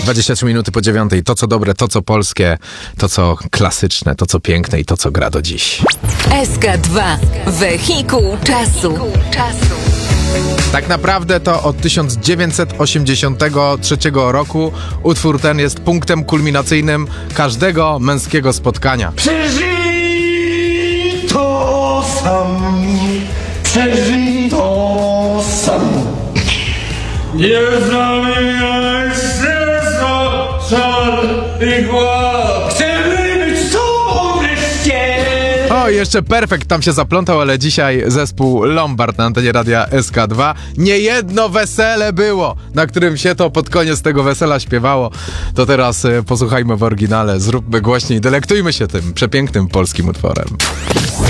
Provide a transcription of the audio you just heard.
23 minuty po 9. To co dobre, to co polskie, to co klasyczne, to co piękne i to co gra do dziś. SK2. Wehikuł czasu. Tak naprawdę to od 1983 roku utwór ten jest punktem kulminacyjnym każdego męskiego spotkania. Przeżyto sam. Nie znamy żal i głaz. Chcemy być sobą wreszcie. O, jeszcze Perfekt tam się zaplątał, ale dzisiaj zespół Lombard na antenie radia SK2. Niejedno wesele było, na którym się to pod koniec tego wesela śpiewało. To teraz posłuchajmy w oryginale, zróbmy głośniej, delektujmy się tym przepięknym polskim utworem.